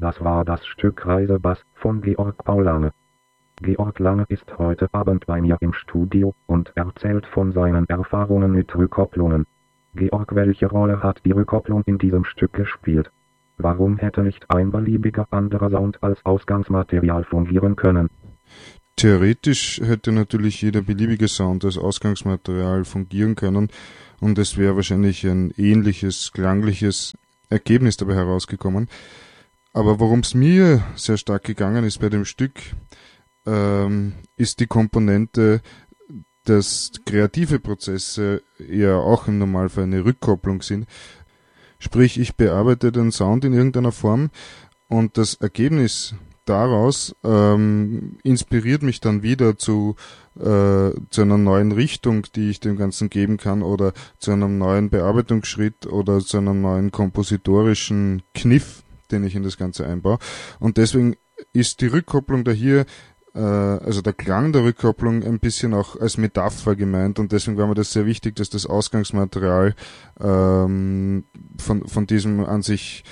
Das war das Stück Reisebass von Georg Paul Lange. Georg Lange ist heute Abend bei mir im Studio und erzählt von seinen Erfahrungen mit Rückkopplungen. Georg, welche Rolle hat die Rückkopplung in diesem Stück gespielt? Warum hätte nicht ein beliebiger anderer Sound als Ausgangsmaterial fungieren können? Theoretisch hätte natürlich jeder beliebige Sound als Ausgangsmaterial fungieren können und es wäre wahrscheinlich ein ähnliches, klangliches Ergebnis dabei herausgekommen. Aber worum es mir sehr stark gegangen ist bei dem Stück, ist die Komponente, dass kreative Prozesse ja auch im Normalfall eine Rückkopplung sind. Sprich, ich bearbeite den Sound in irgendeiner Form und das Ergebnis daraus inspiriert mich dann wieder zu einer neuen Richtung, die ich dem Ganzen geben kann, oder zu einem neuen Bearbeitungsschritt oder zu einem neuen kompositorischen Kniff, den ich in das Ganze einbaue. Und deswegen ist die Rückkopplung da hier, also der Klang der Rückkopplung, ein bisschen auch als Metapher gemeint, und deswegen war mir das sehr wichtig, dass das Ausgangsmaterial von diesem an sich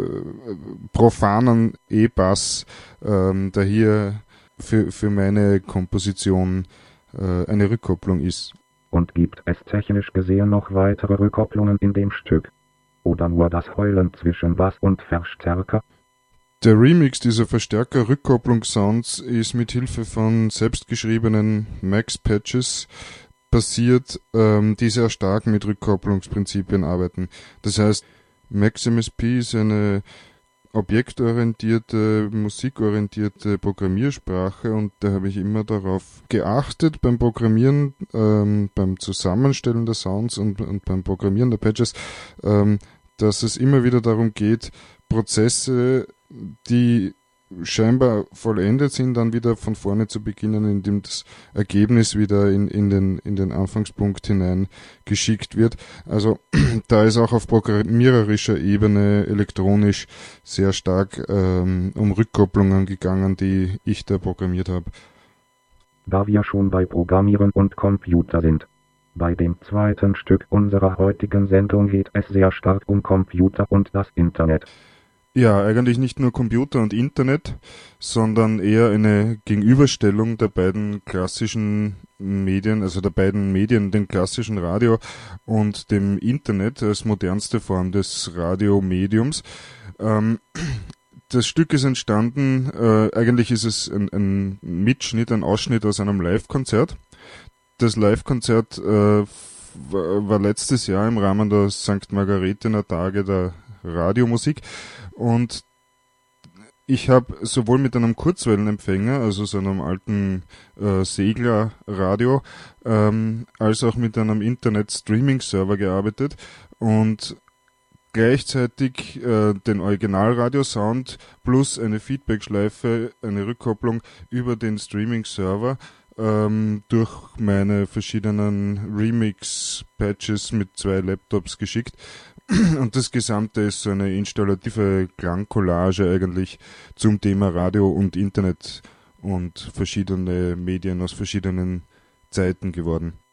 profanen E-Bass da hier für meine Komposition eine Rückkopplung ist. Und gibt es technisch gesehen noch weitere Rückkopplungen in dem Stück? Oder nur das Heulen zwischen Bass und Verstärker? Der Remix dieser Verstärker-Rückkopplungssounds ist mit Hilfe von selbstgeschriebenen Max-Patches passiert, die sehr stark mit Rückkopplungsprinzipien arbeiten. Das heißt, Max-MSP ist eine objektorientierte, musikorientierte Programmiersprache, und da habe ich immer darauf geachtet beim Programmieren, beim Zusammenstellen der Sounds und beim Programmieren der Patches, dass es immer wieder darum geht, Prozesse, die scheinbar vollendet sind, dann wieder von vorne zu beginnen, indem das Ergebnis wieder in den Anfangspunkt hinein geschickt wird. Also da ist auch auf programmiererischer Ebene elektronisch sehr stark um Rückkopplungen gegangen, die ich da programmiert habe. Da wir schon bei Programmieren und Computer sind. Bei dem zweiten Stück unserer heutigen Sendung geht es sehr stark um Computer und das Internet. Ja, eigentlich nicht nur Computer und Internet, sondern eher eine Gegenüberstellung der beiden klassischen Medien, also der beiden Medien, dem klassischen Radio und dem Internet als modernste Form des Radiomediums. Das Stück ist entstanden, eigentlich ist es ein Mitschnitt, ein Ausschnitt aus einem Live-Konzert. Das Live-Konzert war letztes Jahr im Rahmen der St. Margaretener Tage der Radiomusik, und ich habe sowohl mit einem Kurzwellenempfänger, also so einem alten Seglerradio, als auch mit einem Internet-Streaming-Server gearbeitet und gleichzeitig den Originalradiosound plus eine Feedback-Schleife, eine Rückkopplung über den Streaming-Server durch meine verschiedenen Remix-Patches mit 2 Laptops geschickt. Und das Gesamte ist so eine installative Klangcollage eigentlich zum Thema Radio und Internet und verschiedene Medien aus verschiedenen Zeiten geworden.